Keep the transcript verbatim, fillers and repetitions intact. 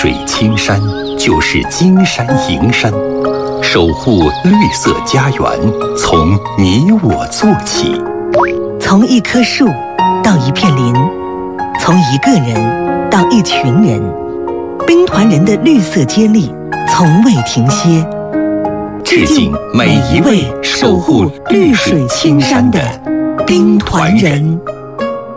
水青山就是金山银山，守护绿色家园，从你我做起。 从一棵树到一片林，从一个人到一群人，兵团人的绿色接力从未停歇。 致敬每一位守护绿水青山的兵团人。